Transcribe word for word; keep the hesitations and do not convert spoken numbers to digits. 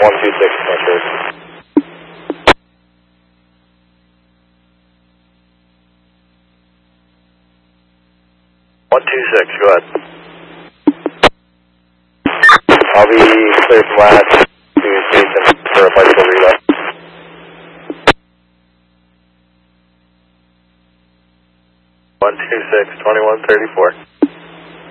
one two six, Northwest. one two six, go ahead. I'll be clear from last to Jason for a bicycle relay. one two six, twenty-one thirty-four.